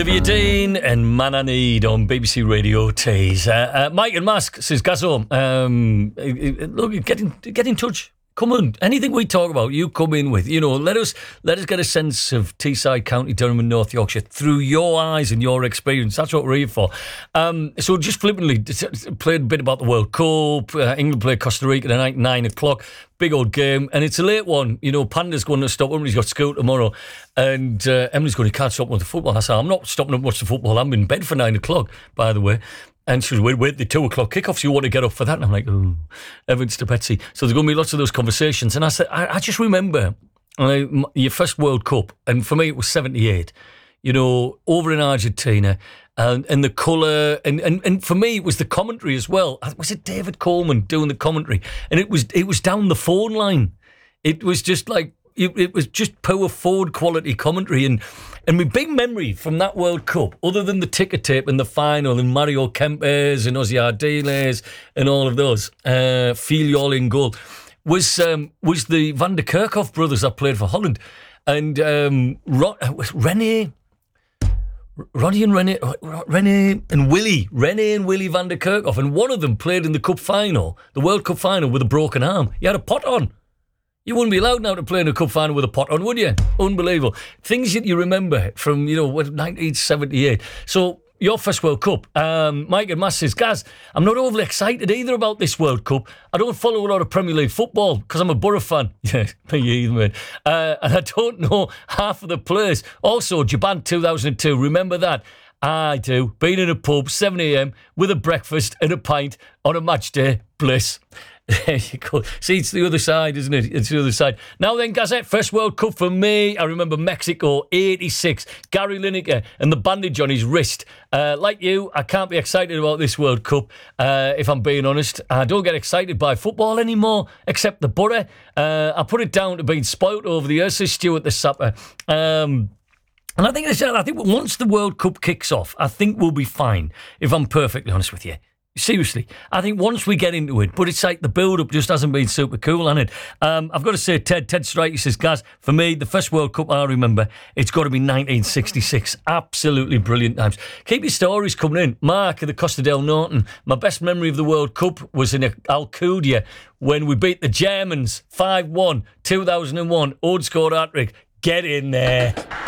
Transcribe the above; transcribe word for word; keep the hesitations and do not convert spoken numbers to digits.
Olivia Dean and Man I Need on B B C Radio Tees. Uh, uh, Mike and Mask says, Gazzo, um, look, get in, get in touch. Come on, anything we talk about, you come in with. You know, let us let us get a sense of Teesside, County Durham and North Yorkshire through your eyes and your experience. That's what we're here for. Um, so just flippantly, played a bit about the World Cup. Uh, England play Costa Rica tonight, nine o'clock. Big old game, and it's a late one. You know, Panda's going to stop. Emily's got school tomorrow, and uh, Emily's going to catch up with the football. I said, I'm not stopping up to watch the football. I'm in bed for nine o'clock, by the way. And she was, wait, wait, the two o'clock kickoff, so you want to get up for that? And I'm like, oh, Evans to Betsy. So there's going to be lots of those conversations. And I said, I, I just remember uh, your first World Cup, and for me it was seventy-eight, you know, over in Argentina, and, and the colour, and, and, and for me it was the commentary as well. Was it David Coleman doing the commentary? And it was it was down the phone line. It was just like, it, it was just power forward quality commentary. And And my big memory from that World Cup, other than the ticker tape and the final and Mario Kempes and Ozzy Ardiles and all of those, uh, Filiol in goal, was um, was the Van der Kerkhoff brothers that played for Holland. And um, Ro- René, Ronnie and René, René and Willie, René and Willie Van der Kerkhoff. And one of them played in the Cup final, the World Cup final, with a broken arm. He had a pot on. You wouldn't be allowed now to play in a cup final with a pot on, would you? Unbelievable. Things that you remember from, you know, nineteen seventy-eight. So, your first World Cup. Um, Mike and Mass says, Gaz, I'm not overly excited either about this World Cup. I don't follow a lot of Premier League football because I'm a Borough fan. Yeah, me either, mate. Uh, and I don't know half of the players. Also, Japan two thousand two, remember that? I do. Being in a pub, seven a.m, with a breakfast and a pint on a match day. Bliss. There you go. See, it's the other side, isn't it? It's the other side. Now then, Gazette, first World Cup for me. I remember Mexico, eighty-six. Gary Lineker and the bandage on his wrist. Uh, like you, I can't be excited about this World Cup, uh, if I'm being honest. I don't get excited by football anymore, except the Borough. Uh, I put it down to being spoilt over the years, says Stuart the Sapper. Um... And I think I think once the World Cup kicks off, I think we'll be fine, if I'm perfectly honest with you. Seriously, I think once we get into it, but it's like the build-up just hasn't been super cool, hasn't it? Um, I've got to say, Ted, Ted Strike, he says, Gaz, for me, the first World Cup I remember, it's got to be nineteen sixty-six. Absolutely brilliant times. Keep your stories coming in. Mark of the Costa del Norton, my best memory of the World Cup was in Alcudia when we beat the Germans five one, two thousand one. Ode scored hat-trick. Get in there.